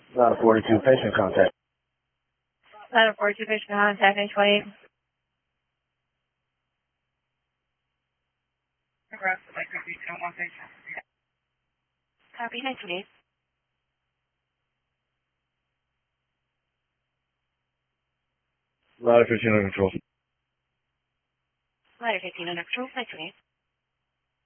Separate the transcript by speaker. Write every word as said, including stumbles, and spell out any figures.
Speaker 1: Ladder forty-two, patient contact.
Speaker 2: Ladder forty-two, patient contact, nine twenty-eight. Copy, nine twenty-eight.
Speaker 1: Ladder fifteen under control.
Speaker 2: Ladder fifteen under control, nine twenty-eight.